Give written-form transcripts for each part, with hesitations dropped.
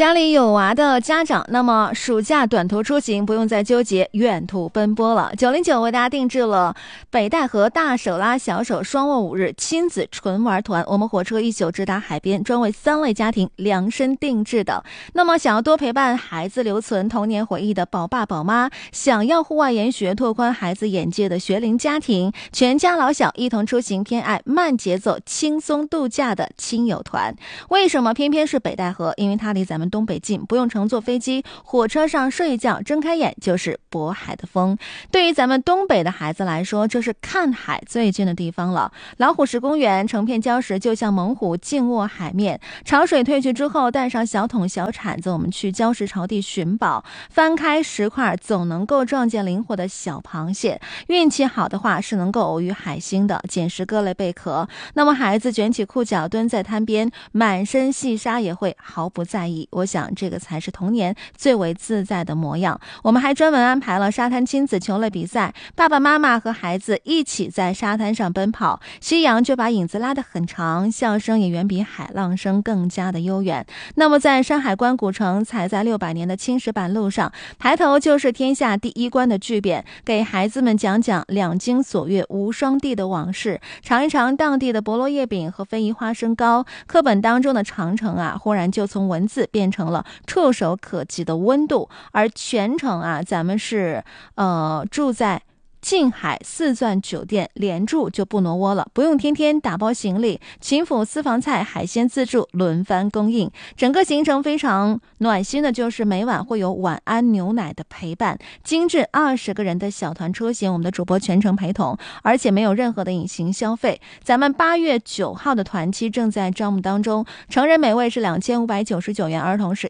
家里有娃的家长，那么暑假短途出行不用再纠结远途奔波了。909为大家定制了北戴河大手拉小手双卧5日亲子纯玩团，我们火车一宿直达海边，专为3类家庭量身定制的。那么想要多陪伴孩子留存童年回忆的宝爸宝妈，想要户外研学拓宽孩子眼界的学龄家庭，全家老小一同出行，偏爱慢节奏轻松度假的亲友团。为什么偏偏是北戴河？因为它离咱们东北近，不用乘坐飞机，火车上睡一觉，睁开眼就是渤海的风。对于咱们东北的孩子来说，这是看海最近的地方了。老虎石公园成片礁石，就像猛虎静卧海面。潮水退去之后，带上小桶小铲子，我们去礁石潮地寻宝，翻开石块，总能够撞见灵活的小螃蟹。运气好的话，是能够偶遇海星的，捡拾各类贝壳。那么孩子卷起裤脚，蹲在滩边，满身细沙也会毫不在意。我想这个才是童年最为自在的模样。我们还专门安排了沙滩亲子球类比赛，爸爸妈妈和孩子一起在沙滩上奔跑，夕阳就把影子拉得很长，笑声也远比海浪声更加的悠远。那么在山海关古城踩在600年的青石板路上，抬头就是天下第一关的巨匾，给孩子们讲讲两京锁月无双地的往事，尝一尝当地的菠萝叶饼和非遗花生糕。课本当中的长城啊，忽然就从文字变成了触手可及的温度。而全程啊，咱们是住在静海4钻酒店，连住就不挪窝了，不用天天打包行李，秦府私房菜海鲜自助轮番供应。整个行程非常暖心的，就是每晚会有晚安牛奶的陪伴，精致20个人的小团出行，我们的主播全程陪同，而且没有任何的隐形消费。咱们8月9号的团期正在招募当中，成人每位是2599元，儿童是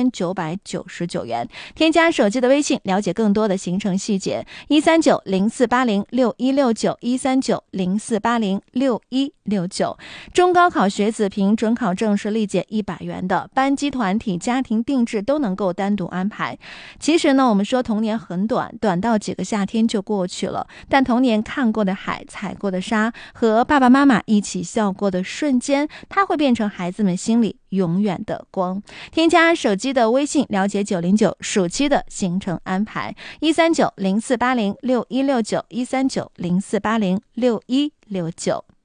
1999元。添加手机的微信了解更多的行程细节，13904806169，13904806169。中高考学子凭准考证是立减100元的，班级团体家庭定制都能够单独安排。其实呢，我们说童年很短，短到几个夏天就过去了，但童年看过的海，踩过的沙，和爸爸妈妈一起笑过的瞬间，它会变成孩子们心里永远的光。添加手机的微信了解909暑期的行程安排，13904806169，13904806169。